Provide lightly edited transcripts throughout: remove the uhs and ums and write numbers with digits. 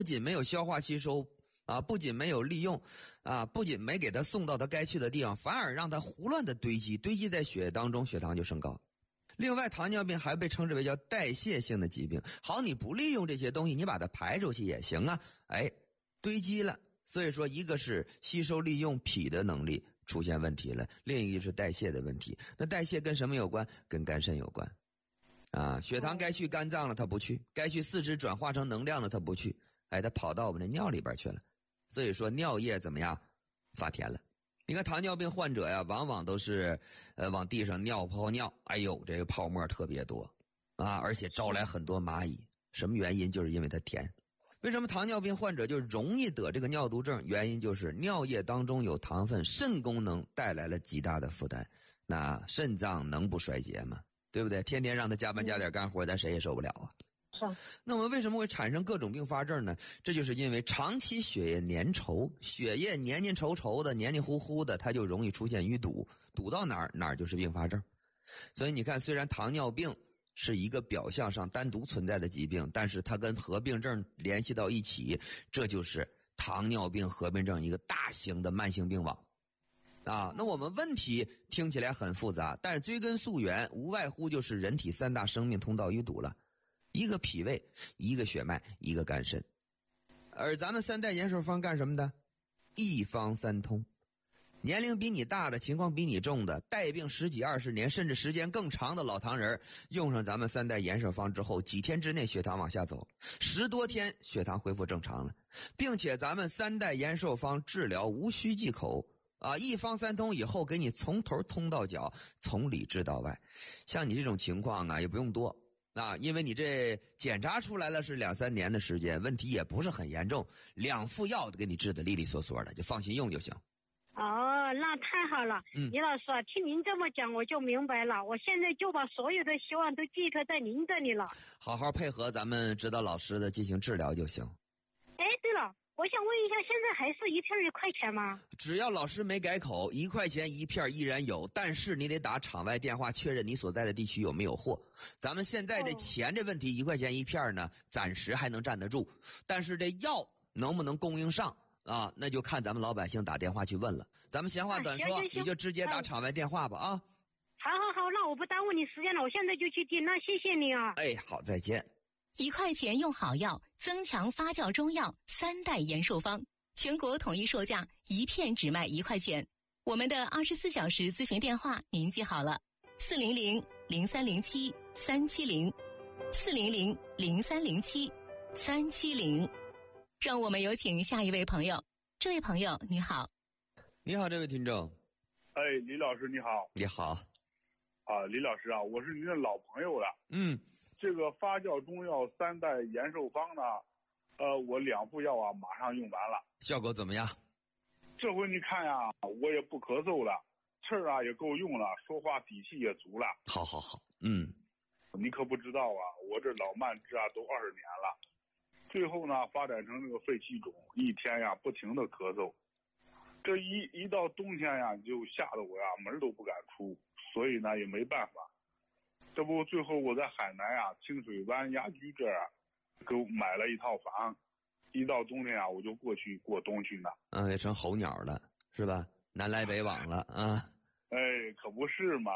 不仅没有消化吸收啊，不仅没有利用啊，不仅没给它送到它该去的地方，反而让它胡乱的堆积在血液当中，血糖就升高。另外，糖尿病还被称之为叫代谢性的疾病。好，你不利用这些东西，你把它排出去也行啊。堆积了，所以说一个是吸收利用脾的能力出现问题了，另一个是代谢的问题。那代谢跟什么有关？跟肝肾有关啊。血糖该去肝脏了它不去，该去四肢转化成能量了它不去，它跑到我们的尿里边去了。所以说尿液怎么样？发甜了。你看糖尿病患者呀，往往都是往地上尿泡尿，哎呦，这个泡沫特别多啊，而且招来很多蚂蚁。什么原因？就是因为它甜。为什么糖尿病患者就容易得这个尿毒症？原因就是尿液当中有糖分，肾功能带来了极大的负担。那肾脏能不衰竭吗？对不对？天天让他加班加点干活，咱谁也受不了啊。那我们为什么会产生各种并发症呢？这就是因为长期血液粘稠，血液黏黏稠稠的，黏黏糊糊的，它就容易出现淤堵，堵到哪儿就是并发症。所以你看，虽然糖尿病是一个表象上单独存在的疾病，但是它跟合并症联系到一起，这就是糖尿病合并症一个大型的慢性病网啊。那我们问题听起来很复杂，但是追根溯源，无外乎就是人体三大生命通道淤堵了。一个脾胃，一个血脉，一个肝肾。而咱们三代延寿方干什么的？一方三通。年龄比你大的，情况比你重的，带病10几20年甚至时间更长的老糖人，用上咱们三代延寿方之后，几天之内血糖往下走，10多天血糖恢复正常了，并且咱们三代延寿方治疗无需忌口啊，一方三通以后给你从头通到脚，从里治到外。像你这种情况啊，也不用多啊，因为你这检查出来了是2、3年的时间，问题也不是很严重，2副药都给你治得利利索索的，就放心用就行。 哦，那太好了。李老师啊，听您这么讲我就明白了，我现在就把所有的希望都寄托在您这里了。好好配合咱们指导老师的进行治疗就行。 对了，我想问一下，现在还是一片1块钱吗？ 只要老师没改口，1块钱一片依然有，但是你得打场外电话确认你所在的地区有没有货。咱们现在的钱这问题，1块钱一片呢，暂时还能站得住，但是这药能不能供应上啊？那就看咱们老百姓打电话去问了。咱们闲话短说，你就直接打场外电话吧啊！ 好，那我不耽误你时间了，我现在就去订。那谢谢你啊！ 好，再见。 1块钱用好药，增强发酵中药3代延寿方，全国统一售价，一片只卖1块钱。我们的24小时咨询电话您记好了，400-0307-370，400-0307-370。让我们有请下一位朋友。这位朋友你好。 你好，这位听众。 李老师你好。 你好。 李老师啊，我是您的老朋友了。这个发酵中药3代延寿方呢，我2副药啊马上用完了。 效果怎么样？ 这回你看呀，我也不咳嗽了，气儿啊也够用了，说话底气也足了。 好。 你可不知道啊，我这老慢支啊都20年了，最后呢发展成这个肺气肿，一天呀不停的咳嗽。这一到冬天呀，就吓得我呀门都不敢出，所以呢也没办法。这不最后我在海南呀清水湾鸭居这儿给我买了一套房，一到冬天啊我就过去过冬去呢。 也成候鸟了是吧？南来北往了啊。 可不是嘛。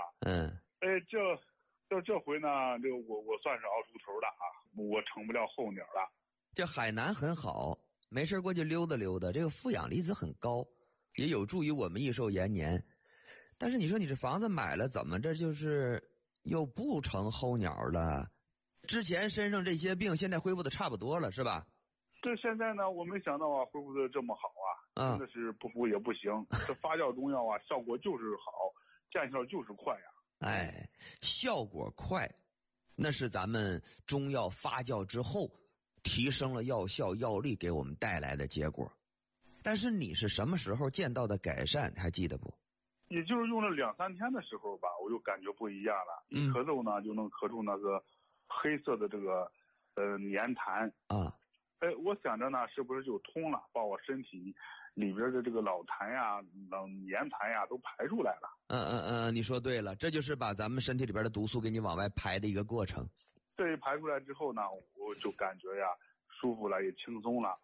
这回呢，这个我算是熬出头了啊，我成不了候鸟了。 这海南很好，没事过去溜达溜达，这个负氧离子很高，也有助于我们益寿延年。但是你说你这房子买了，怎么这就是又不成候鸟了？之前身上这些病现在恢复的差不多了是吧？ 这现在呢，我没想到啊，恢复的这么好啊，真的是不服也不行。这发酵中药啊，效果就是好，见效就是快呀。 效果快，那是咱们中药发酵之后提升了药效药力给我们带来的结果。但是你是什么时候见到的改善还记得不？ 也就是用了2、3天的时候吧，我就感觉不一样了。一咳嗽呢，就能咳出那个黑色的这个黏痰啊。 我想着呢，是不是就通了，把我身体里边的这个老痰呀、黏痰呀都排出来了。 你说对了，这就是把咱们身体里边的毒素给你往外排的一个过程。 这一排出来之后呢，我就感觉呀， 舒服了，也轻松了。